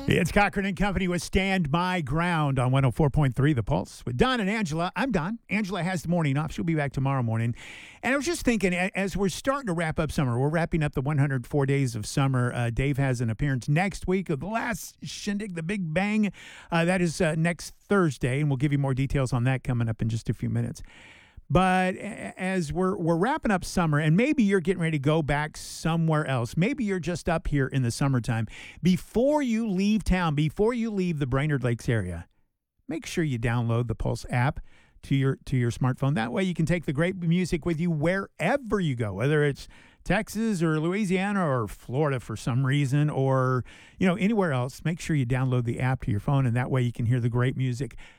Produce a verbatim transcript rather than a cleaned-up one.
It's Cochran and Company with Stand My Ground on one oh four point three The Pulse. With Don and Angela. I'm Don. Angela has the morning off. She'll be back tomorrow morning. And I was just thinking, as we're starting to wrap up summer, we're wrapping up the one hundred four days of summer. Uh, Dave has an appearance next week of the last shindig, the Big Bang. Uh, that is uh, next Thursday, and we'll give you more details on that coming up in just a few minutes. But as we're we're wrapping up summer, and maybe you're getting ready to go back somewhere else. Maybe you're just up here in the summertime. Before you leave town, before you leave the Brainerd Lakes area, make sure you download the Pulse app to your to your smartphone. That way you can take the great music with you wherever you go, whether it's Texas or Louisiana or Florida for some reason, or you know anywhere else. Make sure you download the app to your phone, and that way you can hear the great music